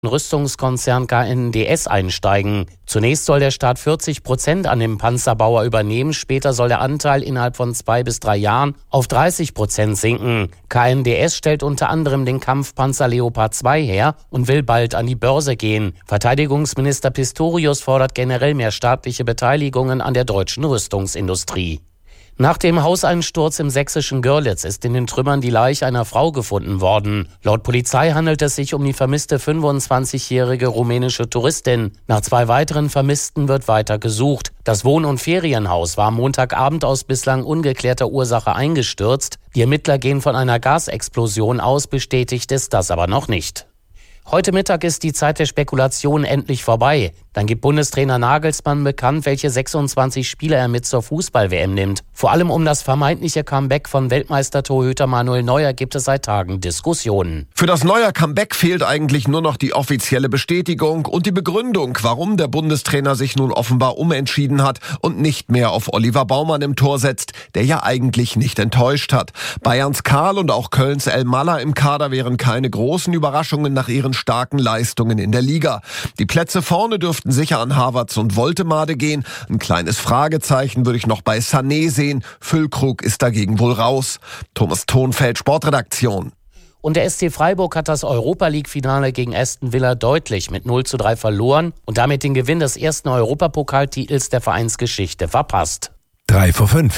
Rüstungskonzern KNDS einsteigen. Zunächst soll der Staat 40% an dem Panzerbauer übernehmen, später soll der Anteil innerhalb von 2 bis 3 Jahren auf 30% sinken. KNDS stellt unter anderem den Kampfpanzer Leopard 2 her und will bald an die Börse gehen. Verteidigungsminister Pistorius fordert generell mehr staatliche Beteiligungen an der deutschen Rüstungsindustrie. Nach dem Hauseinsturz im sächsischen Görlitz ist in den Trümmern die Leiche einer Frau gefunden worden. Laut Polizei handelt es sich um die vermisste 25-jährige rumänische Touristin. Nach 2 weiteren Vermissten wird weiter gesucht. Das Wohn- und Ferienhaus war am Montagabend aus bislang ungeklärter Ursache eingestürzt. Die Ermittler gehen von einer Gasexplosion aus, bestätigt ist das aber noch nicht. Heute Mittag ist die Zeit der Spekulation endlich vorbei. Dann gibt Bundestrainer Nagelsmann bekannt, welche 26 Spieler er mit zur Fußball-WM nimmt. Vor allem um das vermeintliche Comeback von Weltmeister-Torhüter Manuel Neuer gibt es seit Tagen Diskussionen. Für das Neuer-Comeback fehlt eigentlich nur noch die offizielle Bestätigung und die Begründung, warum der Bundestrainer sich nun offenbar umentschieden hat und nicht mehr auf Oliver Baumann im Tor setzt, der ja eigentlich nicht enttäuscht hat. Bayerns Karl und auch Kölns El Malla im Kader wären keine großen Überraschungen nach ihren starken Leistungen in der Liga. Die Plätze vorne dürften sicher an Havertz und Woltemade gehen. Ein kleines Fragezeichen würde ich noch bei Sané sehen. Füllkrug ist dagegen wohl raus. Thomas Thonfeld, Sportredaktion. Und der SC Freiburg hat das Europa-League-Finale gegen Aston Villa deutlich mit 0:3 verloren und damit den Gewinn des ersten Europapokaltitels der Vereinsgeschichte verpasst. 3:05.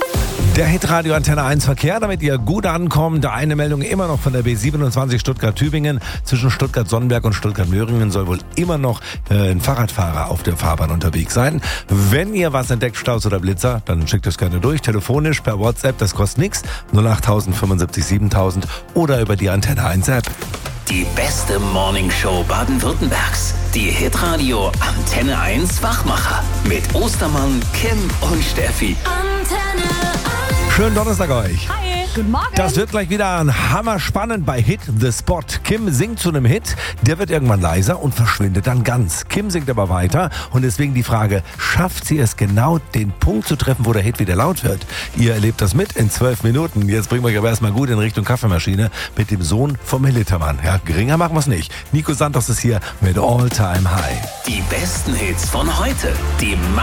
Der Hitradio Antenne 1 Verkehr, damit ihr gut ankommt. Eine Meldung immer noch von der B27 Stuttgart-Tübingen. Zwischen Stuttgart-Sonnenberg und Stuttgart-Möhringen soll wohl immer noch ein Fahrradfahrer auf der Fahrbahn unterwegs sein. Wenn ihr was entdeckt, Staus oder Blitzer, dann schickt es gerne durch. Telefonisch, per WhatsApp, das kostet nichts. 08000 75 7000 oder über die Antenne 1 App. Die beste Morningshow Baden-Württembergs. Die Hitradio Antenne 1 Wachmacher. Mit Ostermann, Kim und Steffi. Antenne 1. Schönen Donnerstag euch. Hi, guten Morgen. Das wird gleich wieder ein hammerspannend bei Hit the Spot. Kim singt zu einem Hit, der wird irgendwann leiser und verschwindet dann ganz. Kim singt aber weiter und deswegen die Frage, schafft sie es genau, den Punkt zu treffen, wo der Hit wieder laut wird? Ihr erlebt das mit in 12 Minuten. Jetzt bringen wir euch aber erstmal gut in Richtung Kaffeemaschine mit dem Sohn vom Militermann. Ja, geringer machen wir es nicht. Nico Santos ist hier mit All Time High. Die besten Hits von heute. Die